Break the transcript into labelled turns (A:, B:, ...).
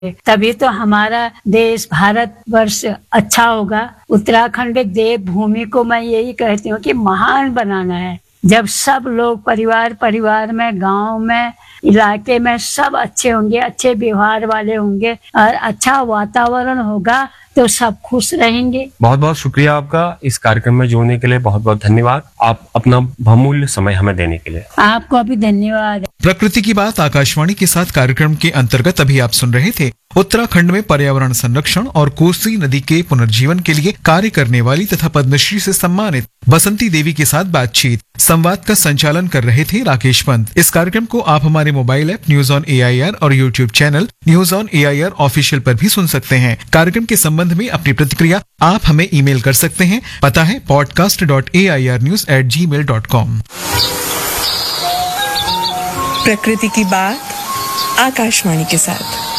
A: तभी तो हमारा देश भारत वर्ष अच्छा होगा। उत्तराखंड देवभूमि को मैं यही कहती हूँ कि महान बनाना है। जब सब लोग परिवार में, गांव में, इलाके में सब अच्छे होंगे, अच्छे व्यवहार वाले होंगे और अच्छा वातावरण होगा तो सब खुश रहेंगे।
B: बहुत बहुत शुक्रिया आपका इस कार्यक्रम में जुड़ने के लिए। बहुत बहुत धन्यवाद आप अपना बहुमूल्य समय हमें देने के लिए।
A: आपको भी धन्यवाद।
C: प्रकृति की बात आकाशवाणी के साथ कार्यक्रम के अंतर्गत अभी आप सुन रहे थे उत्तराखंड में पर्यावरण संरक्षण और कोसी नदी के पुनर्जीवन के लिए कार्य करने वाली तथा पद्मश्री से सम्मानित बसंती देवी के साथ बातचीत। संवाद का संचालन कर रहे थे राकेश पंत। इस कार्यक्रम को आप हमारे mobile app news on AIR और YouTube channel news on AIR official पर भी सुन सकते हैं। कार्यक्रम के संबंध में अपनी प्रतिक्रिया आप हमें ईमेल कर सकते हैं। पता है podcast.airnews@gmail.com।
D: प्रकृति की बात आकाशवाणी के साथ।